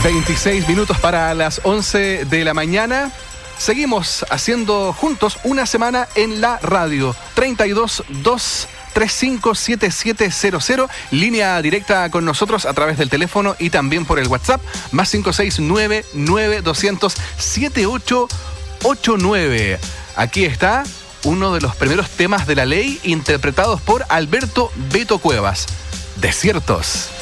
26 minutos para las 11 de la mañana. Seguimos haciendo juntos una semana en la radio. 32-235-7700. Línea directa con nosotros a través del teléfono y también por el WhatsApp. Más 569-9200-7889. Aquí está uno de los primeros temas de la ley interpretados por Alberto Beto Cuevas. Desiertos.